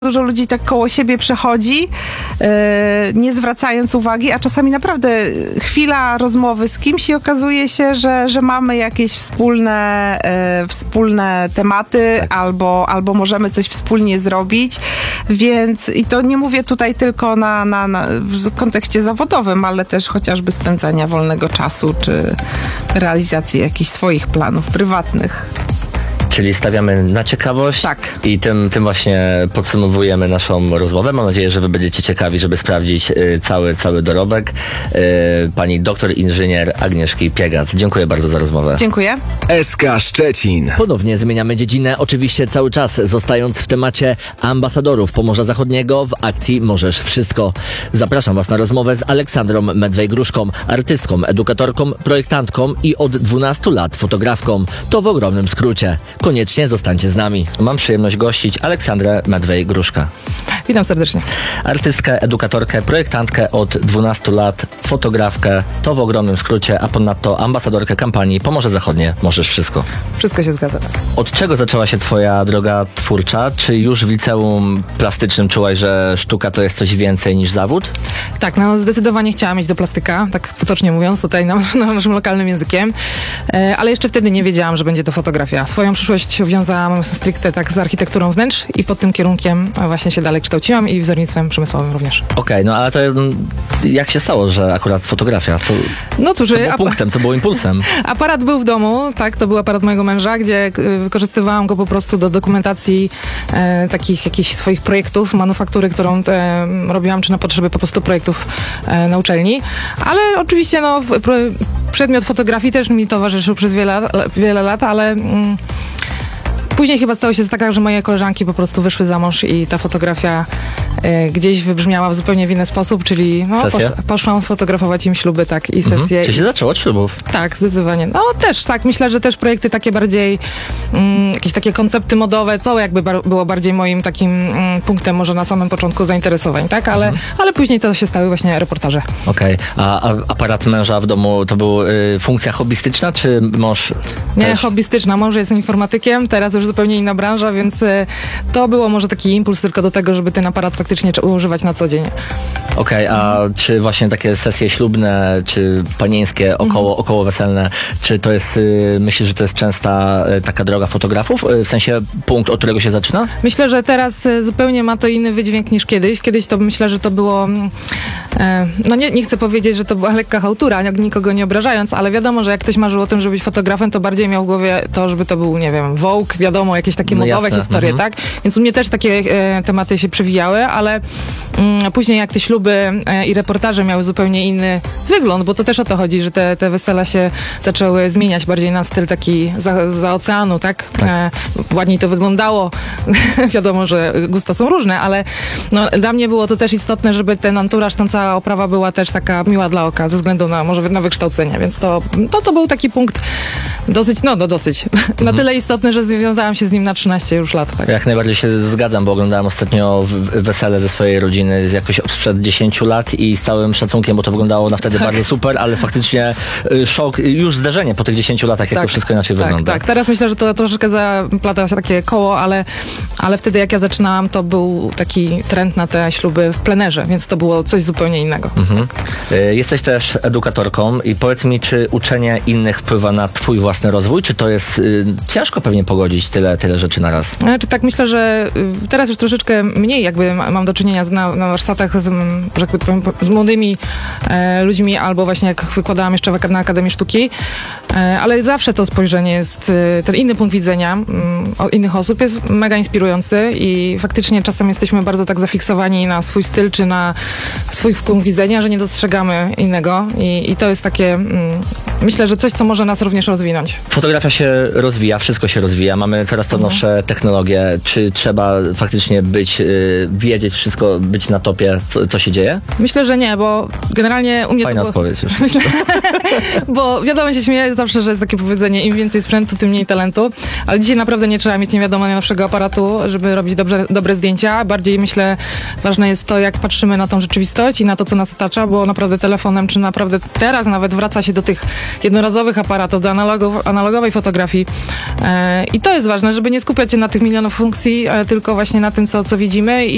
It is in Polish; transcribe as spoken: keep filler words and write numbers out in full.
Dużo ludzi tak koło siebie przechodzi, yy, nie zwracając uwagi, a czasami naprawdę chwila rozmowy z kimś i okazuje się, że, że mamy jakieś wspólne, yy, wspólne tematy, tak. albo, albo możemy coś wspólnie zrobić, więc i to nie mówię tutaj tylko na, na, na, w kontekście zawodowym, ale też chociażby spędzania wolnego czasu, czy realizacji jakichś swoich planów prywatnych. Czyli stawiamy na ciekawość tak. i tym, tym właśnie podsumowujemy naszą rozmowę. Mam nadzieję, że wy będziecie ciekawi, żeby sprawdzić y, cały, cały dorobek y, pani doktor inżynier Agnieszki Piegat. Dziękuję bardzo za rozmowę. Dziękuję. S K Szczecin. Ponownie zmieniamy dziedzinę, oczywiście cały czas zostając w temacie ambasadorów Pomorza Zachodniego w akcji Możesz Wszystko. Zapraszam was na rozmowę z Aleksandrą Medwej-Gruszką, artystką, edukatorką, projektantką i od dwunastu lat fotografką. To w ogromnym skrócie. Koniecznie zostańcie z nami. Mam przyjemność gościć Aleksandrę Medwej-Gruszkę. Witam serdecznie. Artystkę, edukatorkę, projektantkę od dwunastu lat, fotografkę, to w ogromnym skrócie, a ponadto ambasadorkę kampanii Pomorze Zachodnie Możesz Wszystko. Wszystko się zgadza. Od czego zaczęła się twoja droga twórcza? Czy już w liceum plastycznym czułaś, że sztuka to jest coś więcej niż zawód? Tak, no zdecydowanie chciałam iść do plastyka, tak potocznie mówiąc, tutaj na, na naszym lokalnym językiem, e, ale jeszcze wtedy nie wiedziałam, że będzie to fotografia. Swoją przyszłość wiązałam stricte tak z architekturą wnętrz i pod tym kierunkiem właśnie się dalej kształciłam i wzornictwem przemysłowym również. Okej, okay, no ale to jak się stało, że akurat fotografia? Co, no cóż, co było punktem, co było impulsem? Aparat był w domu, tak, to był aparat mojego męża, gdzie wykorzystywałam go po prostu do dokumentacji e, takich jakichś swoich projektów, manufaktury, którą e, robiłam, czy na potrzeby po prostu projektów e, na uczelni, ale oczywiście no, pro, przedmiot fotografii też mi towarzyszył przez wiele, wiele lat, ale mm, później chyba stało się tak, że moje koleżanki po prostu wyszły za mąż i ta fotografia e, gdzieś wybrzmiała w zupełnie w inny sposób, czyli no, posz, poszłam sfotografować im śluby, tak, i sesje. Mhm. Czy się zaczęło od ślubów? Tak, zdecydowanie. No też, tak, myślę, że też projekty takie bardziej, mm, jakieś takie koncepty modowe, to jakby bar- było bardziej moim takim mm, punktem może na samym początku zainteresowań, tak, ale, mhm. ale później to się stały właśnie reportaże. Okej, okay. a, a aparat męża w domu to była y, funkcja hobbystyczna, czy mąż Nie, też? hobbystyczna. Mąż jest informatykiem, teraz już zupełnie inna branża, więc y, to było może taki impuls tylko do tego, żeby ten aparat faktycznie używać na co dzień. Okej, okay, a mhm. czy właśnie takie sesje ślubne, czy panieńskie, około, mhm. około weselne, czy to jest, y, myślisz, że to jest częsta y, taka droga fotografów? Y, w sensie punkt, od którego się zaczyna? Myślę, że teraz y, zupełnie ma to inny wydźwięk niż kiedyś. Kiedyś to myślę, że to było, y, no nie, nie chcę powiedzieć, że to była lekka chałtura, nikogo nie obrażając, ale wiadomo, że jak ktoś marzył o tym, żeby być fotografem, to bardziej miał w głowie to, żeby to był, nie wiem, Vogue, wiadomo, jakieś takie no modowe jasne. historie, mhm. tak? Więc u mnie też takie e, tematy się przewijały, ale mm, później jak te śluby e, i reportaże miały zupełnie inny wygląd, bo to też o to chodzi, że te, te wesela się zaczęły zmieniać bardziej na styl taki za, za oceanu, tak? tak. E, ładniej to wyglądało. Wiadomo, że gusta są różne, ale no, dla mnie było to też istotne, żeby ten anturaż, ta cała oprawa była też taka miła dla oka, ze względu na może na wykształcenie, więc to, to, to był taki punkt dosyć, no, no dosyć, mhm. na tyle istotny, że związałam się z nim na trzynaście już lat. Tak. Jak najbardziej się zgadzam, bo oglądałem ostatnio wesele ze swojej rodziny jakoś sprzed dziesięciu lat i z całym szacunkiem, bo to wyglądało na wtedy tak. bardzo super, ale faktycznie szok, już zderzenie po tych dziesięciu latach, jak tak. to wszystko inaczej tak, wygląda. Tak, teraz myślę, że to troszeczkę zaplata się takie koło, ale, ale wtedy jak ja zaczynałam, to był taki trend na te śluby w plenerze, więc to było coś zupełnie innego. Mhm. Tak. Jesteś też edukatorką i powiedz mi, czy uczenie innych wpływa na twój własny rozwój, czy to jest y, ciężko pewnie pogodzić tyle, tyle rzeczy na raz? Znaczy, tak myślę, że y, teraz już troszeczkę mniej jakby ma, mam do czynienia z, na, na warsztatach z, że tak powiem, z młodymi e, ludźmi, albo właśnie jak wykładałam jeszcze w, na Akademii Sztuki, e, ale zawsze to spojrzenie jest, y, ten inny punkt widzenia y, innych osób jest mega inspirujący i faktycznie czasem jesteśmy bardzo tak zafiksowani na swój styl, czy na swój punkt widzenia, że nie dostrzegamy innego i, i to jest takie, mm, myślę, że coś, co może nas również rozwinąć. Fotografia się rozwija, wszystko się rozwija, mamy coraz to nowsze mhm. technologie. Czy trzeba faktycznie być, y, wiedzieć wszystko, być na topie, co, co się dzieje? Myślę, że nie, bo generalnie u mnie Fajna to było... odpowiedź już. Myślę, bo wiadomo, się śmieję zawsze, że jest takie powiedzenie, im więcej sprzętu, tym mniej talentu, ale dzisiaj naprawdę nie trzeba mieć nie wiadomo najnowszego aparatu, żeby robić dobrze, dobre zdjęcia. Bardziej myślę, ważne jest to, jak patrzymy na tą rzeczywistość i na to, co nas otacza, bo naprawdę telefonem, czy naprawdę teraz nawet wraca się do tych jednorazowych aparatów, do analogów, analogowej fotografii. E, I to jest ważne, żeby nie skupiać się na tych milionach funkcji, e, tylko właśnie na tym, co, co widzimy. I